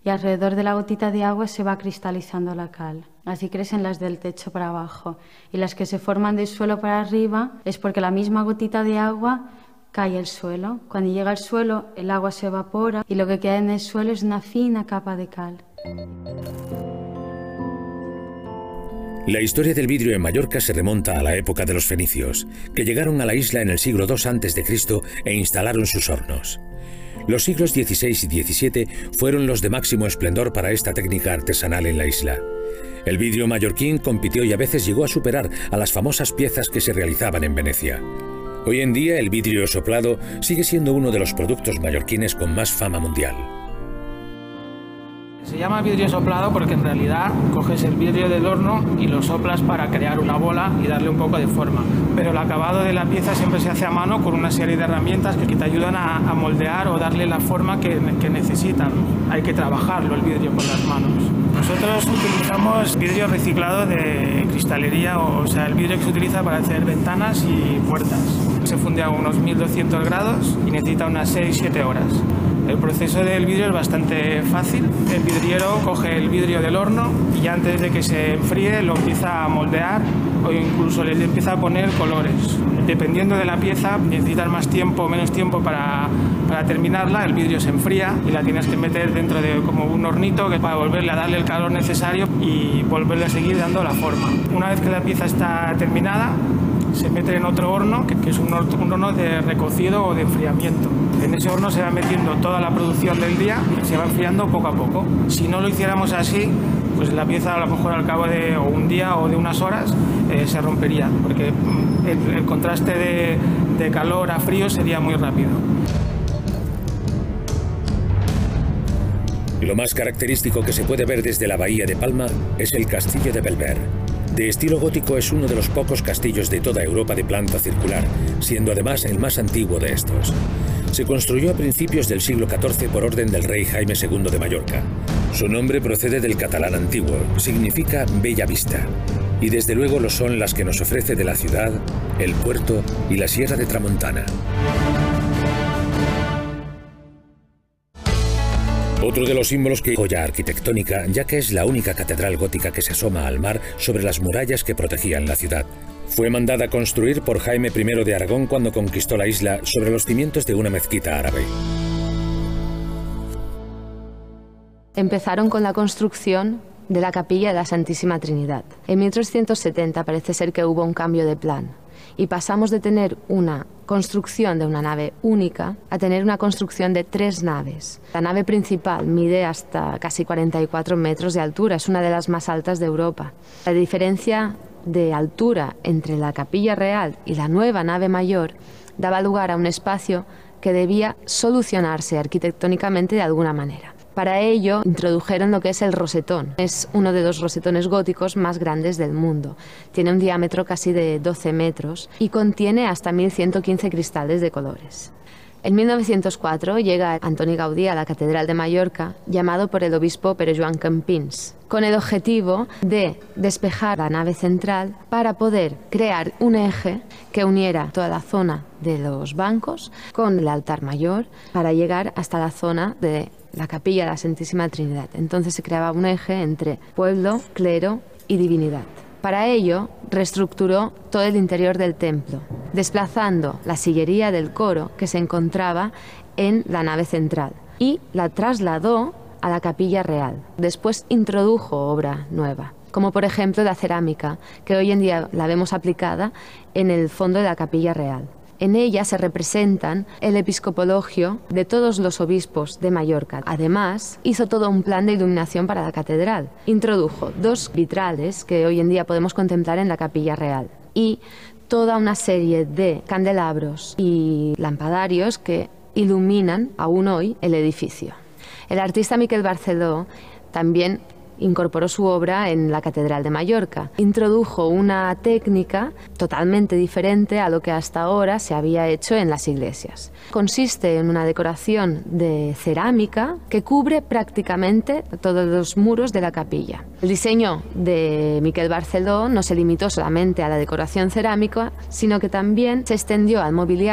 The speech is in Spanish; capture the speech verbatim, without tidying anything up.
y alrededor de la gotita de agua se va cristalizando la cal. Así crecen las del techo para abajo, y las que se forman del suelo para arriba es porque la misma gotita de agua cae al suelo. Cuando llega al suelo, el agua se evapora y lo que queda en el suelo es una fina capa de cal. La historia del vidrio en Mallorca se remonta a la época de los fenicios, que llegaron a la isla en el siglo dos antes de Cristo e instalaron sus hornos. Los siglos dieciséis y diecisiete fueron los de máximo esplendor para esta técnica artesanal en la isla. El vidrio mallorquín compitió y a veces llegó a superar a las famosas piezas que se realizaban en Venecia. Hoy en día el vidrio soplado sigue siendo uno de los productos mallorquines con más fama mundial. Se llama vidrio soplado porque en realidad coges el vidrio del horno y lo soplas para crear una bola y darle un poco de forma. Pero el acabado de la pieza siempre se hace a mano con una serie de herramientas que te ayudan a, a moldear o darle la forma que, que necesitan. Hay que trabajarlo el vidrio con las manos. Nosotros utilizamos vidrio reciclado de cristalería, o sea, el vidrio que se utiliza para hacer ventanas y puertas. Se funde a unos mil doscientos grados y necesita unas seis a siete horas. El proceso del vidrio es bastante fácil. El vidriero coge el vidrio del horno y antes de que se enfríe lo empieza a moldear o incluso le empieza a poner colores. Dependiendo de la pieza, necesitas más tiempo o menos tiempo para, para terminarla. El vidrio se enfría y la tienes que meter dentro de como un hornito que para volverle a darle el calor necesario y volverle a seguir dando la forma. Una vez que la pieza está terminada, se mete en otro horno, que, que es un, un horno de recocido o de enfriamiento. En ese horno se va metiendo toda la producción del día y se va enfriando poco a poco. Si no lo hiciéramos así, pues la pieza a lo mejor al cabo de o un día o de unas horas eh, se rompería, porque el, el contraste de, de calor a frío sería muy rápido. Lo más característico que se puede ver desde la bahía de Palma es el castillo de Belver. De estilo gótico, es uno de los pocos castillos de toda Europa de planta circular, siendo además el más antiguo de estos. Se construyó a principios del siglo catorce por orden del rey Jaime segundo de Mallorca. Su nombre procede del catalán antiguo, significa Bella Vista, y desde luego lo son las que nos ofrece de la ciudad, el puerto y la Sierra de Tramontana. Otro de los símbolos que joya arquitectónica, ya que es la única catedral gótica que se asoma al mar sobre las murallas que protegían la ciudad. Fue mandada a construir por Jaime primero de Aragón cuando conquistó la isla sobre los cimientos de una mezquita árabe. Empezaron con la construcción de la capilla de la Santísima Trinidad. En mil trescientos setenta parece ser que hubo un cambio de plan y pasamos de tener una construcción de una nave única a tener una construcción de tres naves. La nave principal mide hasta casi cuarenta y cuatro metros de altura, es una de las más altas de Europa. La diferencia de altura entre la capilla real y la nueva nave mayor daba lugar a un espacio que debía solucionarse arquitectónicamente de alguna manera. Para ello introdujeron lo que es el rosetón. Es uno de los rosetones góticos más grandes del mundo. Tiene un diámetro casi de doce metros y contiene hasta mil ciento quince cristales de colores. En mil novecientos cuatro llega Antoni Gaudí a la Catedral de Mallorca, llamado por el obispo Pere Joan Campins, con el objetivo de despejar la nave central para poder crear un eje que uniera toda la zona de los bancos con el altar mayor para llegar hasta la zona de la capilla de la Santísima Trinidad. Entonces se creaba un eje entre pueblo, clero y divinidad. Para ello, reestructuró todo el interior del templo, desplazando la sillería del coro que se encontraba en la nave central y la trasladó a la capilla real. Después introdujo obra nueva, como por ejemplo la cerámica, que hoy en día la vemos aplicada en el fondo de la capilla real. En ella se representan el episcopologio de todos los obispos de Mallorca. Además, hizo todo un plan de iluminación para la catedral. Introdujo dos vitrales que hoy en día podemos contemplar en la capilla real y toda una serie de candelabros y lampadarios que iluminan aún hoy el edificio. El artista Miquel Barceló también incorporó su obra en la Catedral de Mallorca. Introdujo una técnica totalmente diferente a lo que hasta ahora se había hecho en las iglesias. Consiste en una decoración de cerámica que cubre prácticamente todos los muros de la capilla. El diseño de Miquel Barceló no se limitó solamente a la decoración cerámica, sino que también se extendió al mobiliario